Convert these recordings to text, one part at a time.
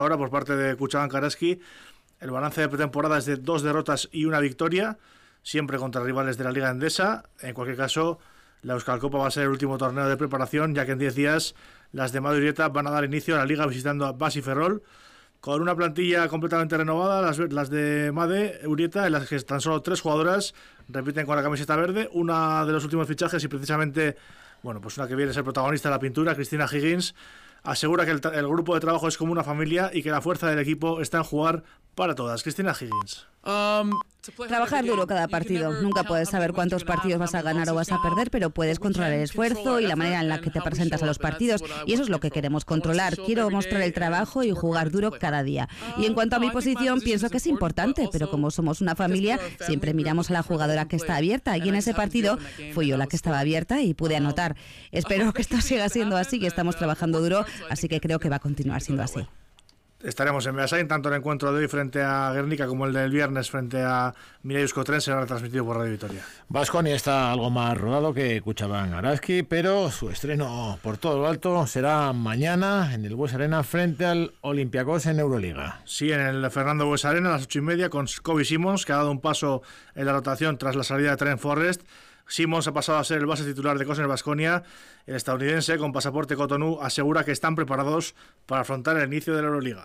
Ahora por parte de Cuchabank Araski, el balance de pretemporada es de 2 derrotas y 1 victoria, siempre contra rivales de la Liga Endesa. En cualquier caso, la Euskalcopa va a ser el último torneo de preparación, ya que en 10 días las de Made Urieta van a dar inicio a la Liga visitando a Basi Ferrol, con una plantilla completamente renovada, las de Made Urieta, en las que tan solo 3 jugadoras repiten con la camiseta verde. Una de los últimos fichajes y precisamente, pues una que viene a ser protagonista de la pintura, Cristina Higgins, asegura que el grupo de trabajo es como una familia y que la fuerza del equipo está en jugar para todas. Cristina Higgins. Trabajar duro cada partido. Nunca puedes saber cuántos partidos vas a ganar o vas a perder, pero puedes controlar el esfuerzo y la manera en la que te presentas a los partidos. Y eso es lo que queremos controlar. Quiero mostrar el trabajo y jugar duro cada día. Y en cuanto a mi posición, pienso que es importante, pero como somos una familia, siempre miramos a la jugadora que está abierta. Y en ese partido fui yo la que estaba abierta y pude anotar. Espero que esto siga siendo así, que estamos trabajando duro, así que creo que va a continuar siendo así. Estaremos en Beasain, tanto el encuentro de hoy frente a Guernica como el del viernes frente a Mirai Euskotren será retransmitido por Radio Vitoria. Baskonia está algo más rodado que Cuchabank Araski, pero su estreno por todo lo alto será mañana en el Bues Arena frente al Olympiacos en Euroliga. Sí, en el Fernando Bues Arena a las 8:30 con Kobe Simons, que ha dado un paso en la rotación tras la salida de Trent Forrest. Simons ha pasado a ser el base titular de Cosner Baskonia. El estadounidense, con pasaporte Cotonou, asegura que están preparados para afrontar el inicio de la Euroliga.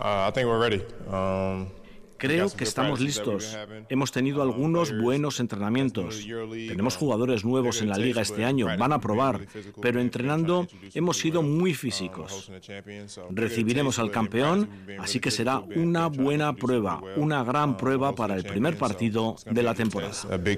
Creo que estamos listos. Hemos tenido algunos buenos entrenamientos. Tenemos jugadores nuevos en la liga este año, van a probar, pero entrenando hemos sido muy físicos. Recibiremos al campeón, así que será una buena prueba, una gran prueba para el primer partido de la temporada.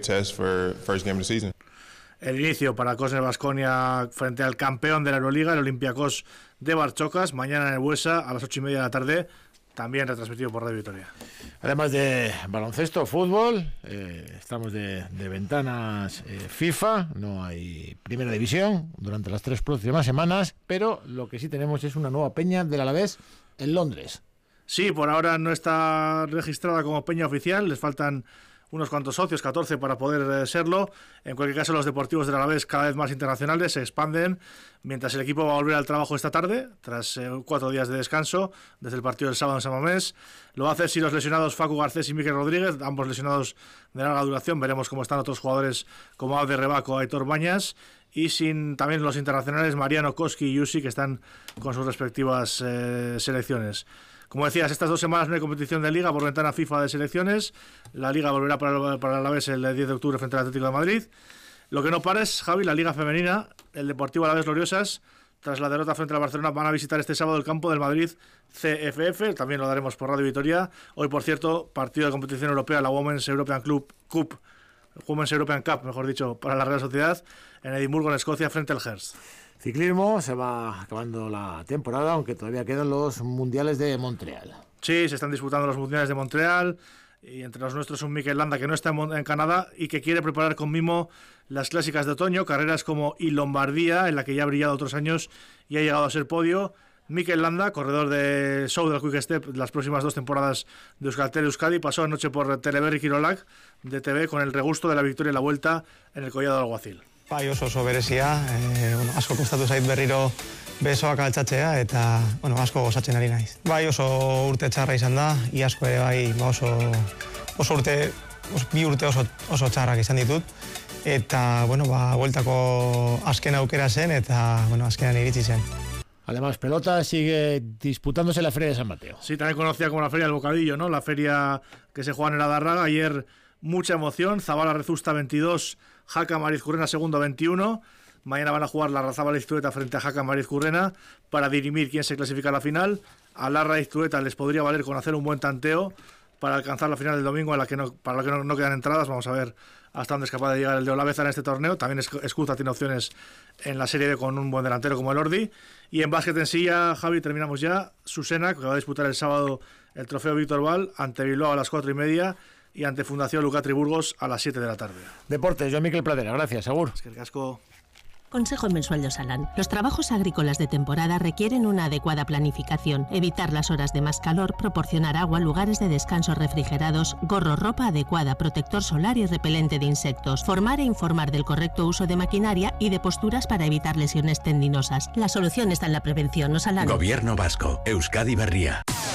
El inicio para Cosner Baskonia frente al campeón de la Euroliga, el Olympiacos de Barchocas, mañana en el Buesa a las 8:30 de la tarde. También retransmitido por Radio Vitoria. Además de baloncesto, fútbol, estamos de ventanas FIFA, no hay primera división durante las 3 próximas semanas, pero lo que sí tenemos es una nueva peña del Alavés en Londres. Sí, por ahora no está registrada como peña oficial, les faltan unos cuantos socios, 14 para poder serlo. En cualquier caso, los deportivos del Alavés cada vez más internacionales se expanden, mientras el equipo va a volver al trabajo esta tarde, tras 4 días de descanso, desde el partido del sábado en San Mamés. Lo va a hacer sin los lesionados Facu Garcés y Miquel Rodríguez, ambos lesionados de larga duración. Veremos cómo están otros jugadores como Abde Rebaco o Aitor Bañas, y sin también los internacionales Mariano Koski y Yusi, que están con sus respectivas selecciones. Como decías, estas 2 semanas no hay competición de Liga por ventana FIFA de selecciones. La Liga volverá para el Alavés el 10 de octubre frente al Atlético de Madrid. Lo que no para es, Javi, la Liga Femenina. El Deportivo Alavés Gloriosas, tras la derrota frente al Barcelona, van a visitar este sábado el campo del Madrid CFF. También lo daremos por Radio Vitoria. Hoy, por cierto, partido de competición europea, la Women's European Cup, mejor dicho, para la Real Sociedad, en Edimburgo, en Escocia, frente al Hearts. Ciclismo, se va acabando la temporada, aunque todavía quedan los mundiales de Montreal. Sí, se están disputando los mundiales de Montreal, y entre los nuestros un Mikel Landa que no está en Canadá y que quiere preparar con mimo las clásicas de otoño, carreras como I Lombardía, en la que ya ha brillado otros años y ha llegado a ser podio. Mikel Landa, corredor de show del Quick Step las próximas 2 temporadas de Euskaltel Euskadi, pasó anoche por Teleberri Kirolak de TV con el regusto de la victoria en la vuelta en el Collado del Alguacil. Oso berezia, asko kostatu zait berriro besoak altxatzea eta asko gozatzen ari naiz. Oso urte txarra izan da, iazko ere bi urte oso txarrak izan ditut, eta bueltako azken aukera zen eta azkenan iritsi zen. Además, pelota sigue disputándose la Feria de San Mateo. Sí, también conocida como la Feria del Bocadillo, ¿no? La feria que se juega en el Adarraga. Ayer mucha emoción, Zabala Rezusta 22, Jaca Marizcurrena segundo 21. Mañana van a jugar la Razabala Iztueta frente a Jaca Marizcurrena para dirimir quién se clasifica a la final. A Larra Iztueta les podría valer con hacer un buen tanteo para alcanzar la final del domingo, para la que no quedan entradas. Vamos a ver hasta dónde es capaz de llegar el de Olaveza en este torneo. También Escuza tiene opciones en la Serie B con un buen delantero como el Ordi. Y en básquet en silla, Javi, terminamos ya. Susena, que va a disputar el sábado el trofeo Víctor Val ante Bilbao a las 4:30 y ante Fundación Lucatri Burgos a las 7 de la tarde. Deportes, yo Miquel Pradera, gracias, Agur. Es que el casco... Consejo mensual de Osalan. Los trabajos agrícolas de temporada requieren una adecuada planificación, evitar las horas de más calor, proporcionar agua, lugares de descanso refrigerados, gorro, ropa adecuada, protector solar y repelente de insectos, formar e informar del correcto uso de maquinaria y de posturas para evitar lesiones tendinosas. La solución está en la prevención, Osalan. Gobierno vasco, Euskadi Berria.